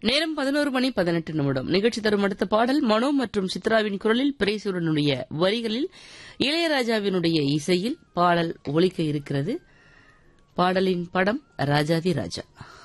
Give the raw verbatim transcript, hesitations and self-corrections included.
நேரம் பதினோரு மணி பதினெட்டு நிமிடம். நிகழ்ச்சி தரும் அடுத்த பாடல் மனோ மற்றும் சித்ராவின் குரலில் பிரேசுரனுடைய வரிகளில் இளையராஜாவினுடைய இசையில் பாடல் ஒலிக்க இருக்கிறது. பாடலின் படம் ராஜாதி ராஜா.